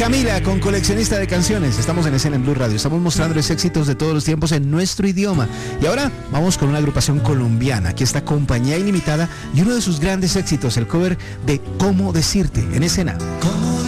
Camila con Coleccionista de Canciones. Estamos en Escena en Blue Radio. Estamos mostrándoles éxitos de todos los tiempos en nuestro idioma. Y ahora vamos con una agrupación colombiana. Aquí está Compañía Ilimitada y uno de sus grandes éxitos, el cover de Cómo Decirte, en Escena.